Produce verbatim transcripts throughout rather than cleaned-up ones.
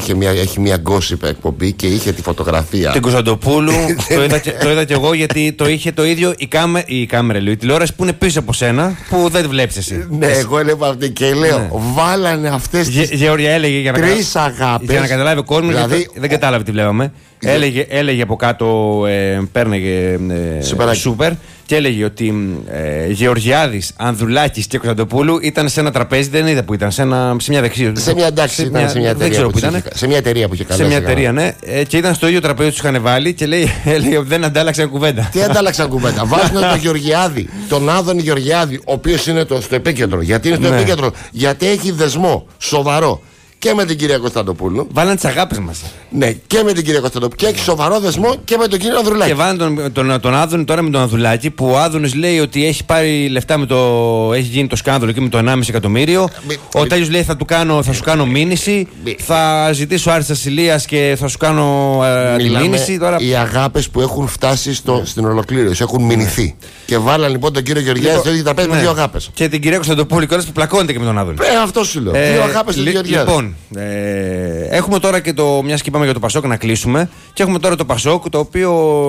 είχε μια, έχει μια gossip εκπομπή και είχε τη φωτογραφία. Την Κωνσταντοπούλου. το, είδα και, το είδα και εγώ γιατί το είχε το ίδιο η, κάμε, η κάμερα, λέει, η τηλεόραση που είναι πίσω από σένα που δεν τη βλέπεις εσύ. Ναι, εσύ. Εγώ έλεγα αυτή και λέω, ναι. Βάλανε αυτές τις Γεωργία έλεγε για να, τρεις αγάπες. Για να καταλάβει ο κόσμος, δηλαδή, δεν κατάλαβε τι βλέπαμε. Έλεγε, έλεγε από κάτω, ε, παίρναγε ε, σούπερ και έλεγε ότι ε, Γεωργιάδης, Ανδρουλάκης και Κωνσταντοπούλου ήταν σε ένα τραπέζι, δεν είδα που ήταν, σε, ένα, σε μια δεξίωση. Σε μια εντάξει, σε, ήταν μια, σε μια εταιρεία που, που είχε, σε μια εταιρεία που είχε καλέσει. Σε μια εταιρεία, ναι. Ε, και ήταν στο ίδιο τραπέζι που του είχαν βάλει και λέει, έλεγε ότι δεν αντάλλαξαν κουβέντα. Τι αντάλλαξαν κουβέντα. Βάζουν τον Γεωργιάδη, τον Άδωνη Γεωργιάδη, ο οποίος είναι το, στο επίκεντρο. Γιατί είναι στο ναι. επίκεντρο, γιατί έχει δεσμό σοβαρό. Και με την κυρία Κωνσταντοπούλου. Βάλαν τις αγάπες μας. Ναι, και με την κυρία Κωνσταντοπούλου. Και έχει σοβαρό δεσμό και με τον κύριο Ανδρουλάκη. Και βάλαν τον, τον, τον Άδωνη τώρα με τον Ανδρουλάκη, που ο Άδωνης λέει ότι έχει πάρει λεφτά με το. Έχει γίνει το σκάνδαλο και με το ενάμιση εκατομμύριο. Μη, ο μη, Τέλειος λέει θα, του κάνω, θα σου κάνω μήνυση. Μη, θα ζητήσω άρση ασυλίας και θα σου κάνω αντιμήνυση. Τώρα... Οι αγάπες που έχουν φτάσει στο, ναι. στην ολοκλήρωση έχουν μηνυθεί. Ναι. Και βάλαν λοιπόν τον κύριο Γεωργιάδη λοιπόν, στο ίδιο τραπέζι ναι. με δύο αγάπες. Και την κυρία Κωνσταντοπούλου κιόλας που πλακώνεται και με τον Άδωνη. Ε, αυτό σου λέω. Ε, δύο αγάπες του Γεωργιάδη. Λοιπόν, ε, έχουμε τώρα και το. Μια και είπαμε για το Πασόκ να κλείσουμε. Και έχουμε τώρα το Πασόκ, το οποίο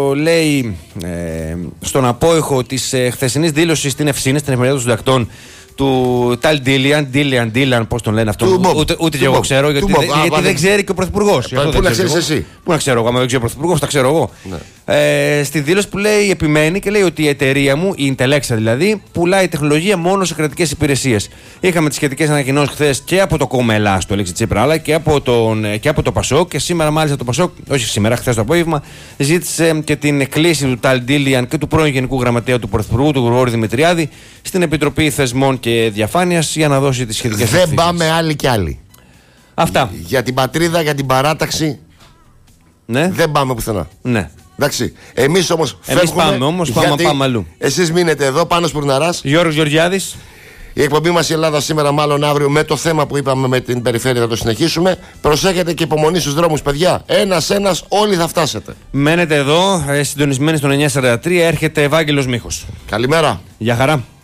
λέει ε, στον απόϊχο της ε, χθεσινής δήλωσης στην Ευσύνη, στην εφημερίδα των συντακτών, του Ταλ Ντίλιαν, Ντίλιαν, Ντίλιαν, πώς τον λένε αυτόν. Ούτε, ούτε και εγώ ξέρω, γιατί, δε, γιατί α, δεν ξέρει και ο Πρωθυπουργός. Ε, πού να ξέρεις εσύ. Πού να ξέρω εγώ, άμα δεν ξέρω ο Πρωθυπουργός, τα ξέρω εγώ. Ναι. Ε, στη δήλωση που λέει, επιμένει και λέει ότι η εταιρεία μου, η Intelexa δηλαδή, πουλάει τεχνολογία μόνο σε κρατικές υπηρεσίες. Είχαμε τις σχετικές ανακοινώσεις χθες και από το κόμμα Ελλάς, το Αλέξη Τσίπρα, αλλά και από, τον, και από το Πασόκ. Και σήμερα, μάλιστα, το Πασόκ, όχι σήμερα, χθες το απόγευμα, ζήτησε και την κλήση του Ταλ Ντίλιαν και του πρώην Γενικού Γραμματέα του Πρωθυπουργού, του Γρηγόρη Δημητριάδη, στην Επιτροπή Θεσμών και Διαφάνειας για να δώσει τις σχετικές Δεν ευθύνες. Πάμε άλλοι κι άλλοι. Αυτά. Για την πατρίδα, για την παράταξη. Ναι. Δεν πάμε πουθενά. Ναι. Εντάξει. Εμείς όμως Εμείς πάμε όμως, πάμε, πάμε αλλού. Εσείς μείνετε εδώ, Πάνος Πουρναράς. Γιώργος Γεωργιάδης. Η εκπομπή μας η Ελλάδα σήμερα, μάλλον αύριο, με το θέμα που είπαμε με την περιφέρεια θα το συνεχίσουμε. Προσέχετε και υπομονή στους δρόμους, παιδιά. Ένας-ένας, όλοι θα φτάσετε. Μένετε εδώ, συντονισμένοι στον εννιακόσια σαράντα τρία, έρχεται Ευάγγελος Μίχος. Καλημέρα. Γεια χαρά.